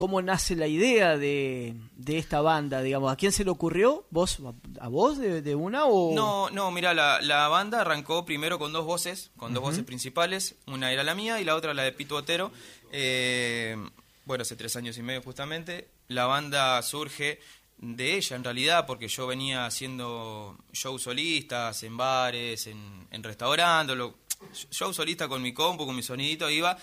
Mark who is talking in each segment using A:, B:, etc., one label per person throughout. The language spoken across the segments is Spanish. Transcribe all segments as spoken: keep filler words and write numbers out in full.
A: ¿Cómo nace la idea de, de esta banda, digamos? ¿A quién se le ocurrió? ¿Vos, a vos de, de una o...?
B: No, no, mira, la, la banda arrancó primero con dos voces, con dos uh-huh. voces principales. Una era la mía y la otra la de Pitu Otero. Eh, bueno, hace tres años y medio justamente. La banda surge de ella en realidad, porque yo venía haciendo shows solistas en bares, en, en restaurantes, lo, shows solistas con mi compu, con mi sonidito, iba...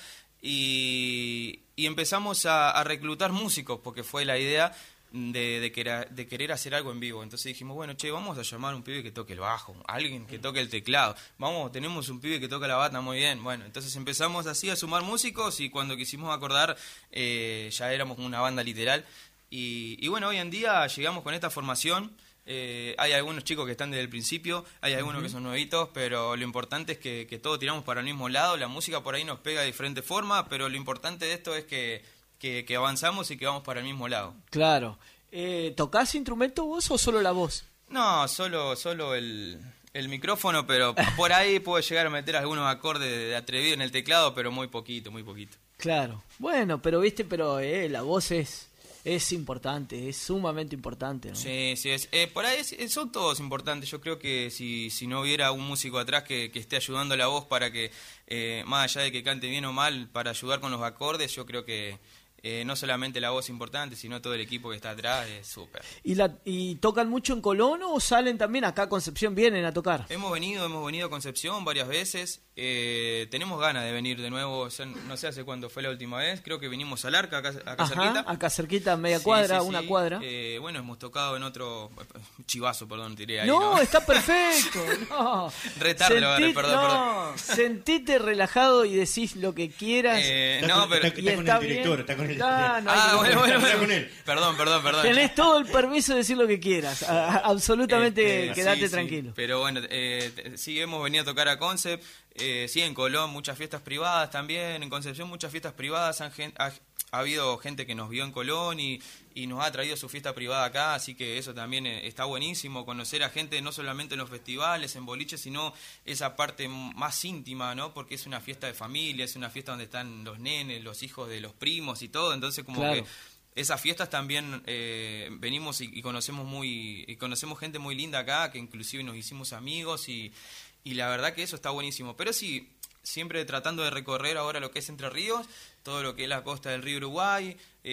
B: Y, y empezamos a, a reclutar músicos, porque fue la idea de, de, querer, de querer hacer algo en vivo. Entonces dijimos, bueno, che, vamos a llamar a un pibe que toque el bajo, alguien que toque el teclado. Vamos, tenemos un pibe que toca la bata muy bien. Bueno, entonces empezamos así a sumar músicos y cuando quisimos acordar eh, ya éramos una banda literal. Y, y bueno, hoy en día llegamos con esta formación. Eh, hay algunos chicos que están desde el principio, hay algunos uh-huh. que son nuevitos, pero lo importante es que, que todos tiramos para el mismo lado. La música por ahí nos pega de diferente forma, pero lo importante de esto es que, que, que avanzamos y que vamos para el mismo lado.
A: Claro. Eh, ¿Tocás instrumento vos o solo la voz?
B: No, solo, solo el, el micrófono, pero por ahí puedo llegar a meter algunos acordes de, de atrevido en el teclado, pero muy poquito, muy poquito.
A: Claro. Bueno, pero viste, pero eh, la voz es... Es importante, es sumamente importante, ¿no?
B: Sí, sí, es, eh, por ahí es, son todos importantes. Yo creo que si, si no hubiera un músico atrás que, que esté ayudando a la voz para que, eh, más allá de que cante bien o mal, para ayudar con los acordes, yo creo que eh, no solamente la voz es importante, sino todo el equipo que está atrás es súper.
A: ¿Y, la, ¿Y tocan mucho en Colón o salen también acá a Concepción, vienen a tocar?
B: Hemos venido, hemos venido a Concepción varias veces. Eh, tenemos ganas de venir de nuevo, ya no sé hace cuándo fue la última vez, creo que vinimos al Arca, acá, acá
A: Ajá,
B: cerquita.
A: Acá cerquita, media
B: sí,
A: cuadra,
B: sí,
A: una
B: sí.
A: cuadra.
B: Eh, bueno, hemos tocado en otro, chivazo, perdón, tiré ahí.
A: No,
B: no,
A: está perfecto, no.
B: Retarde, lo agarré, perdón,
A: no,
B: perdón.
A: Sentite relajado y decís lo que quieras.
B: Eh,
C: está
B: no,
C: con,
B: pero...
C: está, está, está con el director, está con el...
A: No, no
B: ah, bueno, bueno, bueno.
C: Con él.
B: Perdón, perdón, perdón.
A: Tenés todo el permiso de decir lo que quieras, a, a, absolutamente
B: eh, eh,
A: quedate
B: sí,
A: tranquilo.
B: Sí. Pero bueno, eh, sí hemos venido a tocar a Concept, eh, sí, en Colón muchas fiestas privadas también, en Concepción muchas fiestas privadas, han, ha, ha habido gente que nos vio en Colón y, y nos ha traído su fiesta privada acá, así que eso también está buenísimo, conocer a gente no solamente en los festivales, en boliches, sino esa parte más íntima, ¿no? Porque es una fiesta de familia, es una fiesta donde están los nenes, los hijos de los primos y todo, entonces como
A: claro.
B: que esas fiestas también eh, venimos y, y conocemos muy y conocemos gente muy linda acá, que inclusive nos hicimos amigos y, y la verdad que eso está buenísimo. Pero sí, siempre tratando de recorrer ahora lo que es Entre Ríos, todo lo que es la costa del río Uruguay,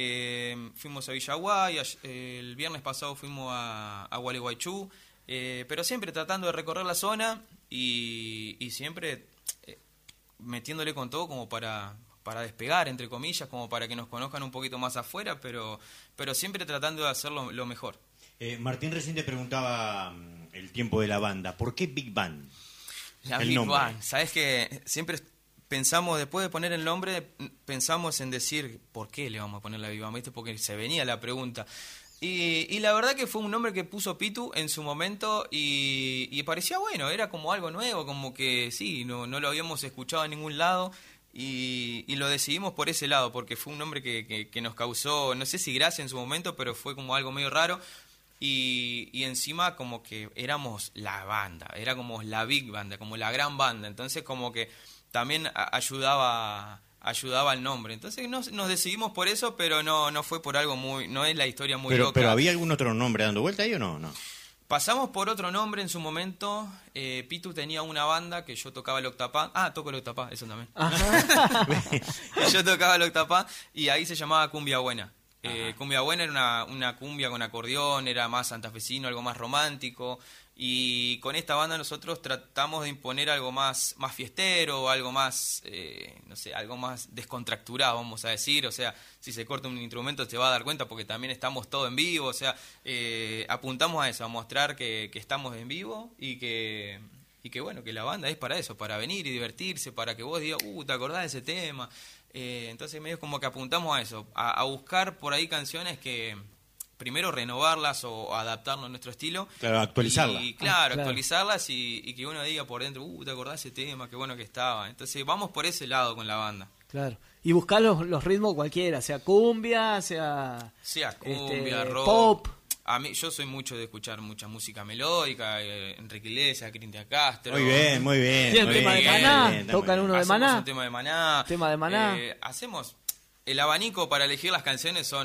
B: eh, fuimos a Villaguay, eh, el viernes pasado fuimos a, a Gualeguaychú, eh, pero siempre tratando de recorrer la zona y, y siempre eh, metiéndole con todo como para... para despegar, entre comillas, como para que nos conozcan un poquito más afuera, pero pero siempre tratando de hacerlo lo mejor.
C: Eh, Martín recién te preguntaba um, el tiempo de la banda. ¿Por qué Big Band?
B: La
C: el
B: Big
C: nombre.
B: Band. Sabes que siempre pensamos, después de poner el nombre, pensamos en decir, ¿por qué le vamos a poner la Big Band? ¿Viste? Porque se venía la pregunta. Y, y la verdad que fue un nombre que puso Pitu en su momento y, y parecía bueno, era como algo nuevo, como que sí, no, no lo habíamos escuchado en ningún lado. Y, y lo decidimos por ese lado, porque fue un nombre que, que, que nos causó, no sé si gracia en su momento, pero fue como algo medio raro. Y, y encima como que éramos la banda, era como la big banda, como la gran banda. Entonces como que también ayudaba ayudaba el nombre. Entonces nos, nos decidimos por eso, pero no no fue por algo muy, no es la historia muy
C: pero,
B: loca.
C: ¿Pero había algún otro nombre dando vuelta ahí o no? No.
B: Pasamos por otro nombre en su momento. eh, Pitu tenía una banda que yo tocaba el octapá. Ah, toco el octapá, eso también. Yo tocaba el octapá y ahí se llamaba Cumbia Buena. Eh, cumbia Buena era una, una cumbia con acordeón, era más santafesino, algo más romántico. Y con esta banda nosotros tratamos de imponer algo más, más fiestero, algo más, eh, no sé, algo más descontracturado, vamos a decir. O sea, si se corta un instrumento te va a dar cuenta porque también estamos todos en vivo. O sea, eh, apuntamos a eso, a mostrar que, que estamos en vivo y que, y que, bueno, que la banda es para eso, para venir y divertirse, para que vos digas, uh, ¿te acordás de ese tema? Eh, entonces medio como que apuntamos a eso, a, a buscar por ahí canciones que... primero renovarlas o adaptarnos a nuestro estilo.
C: Claro, actualizarlas.
B: Y, claro,
A: ah, claro.
B: actualizarlas y, y que uno diga por dentro, uh, ¿te acordás de ese tema? Qué bueno que estaba. Entonces vamos por ese lado con la banda.
A: Claro. Y buscar los, los ritmos cualquiera, sea cumbia, sea...
B: Sea cumbia,
A: este,
B: rock.
A: Pop.
B: A mí, yo soy mucho de escuchar mucha música melódica, eh, Enrique Iglesias, Cristian Castro.
C: Muy bien, muy bien.
A: ¿Tienen
C: muy
A: tema
C: bien,
A: de Maná?
C: bien, bien,
A: ¿Tocan
C: bien.
A: uno de
B: Hacemos
A: Maná?
B: un tema de Maná.
A: ¿Tema de Maná?
B: Eh, hacemos... el abanico para elegir las canciones son